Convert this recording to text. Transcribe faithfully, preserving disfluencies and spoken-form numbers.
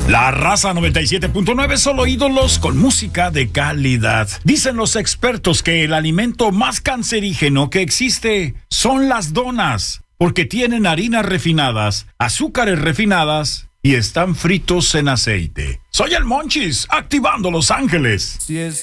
La raza noventa y siete punto nueve, solo ídolos con música de calidad. Dicen los expertos que el alimento más cancerígeno que existe son las donas, porque tienen harinas refinadas, azúcares refinadas y están fritos en aceite. Soy el Monchis, activando Los Ángeles. Si es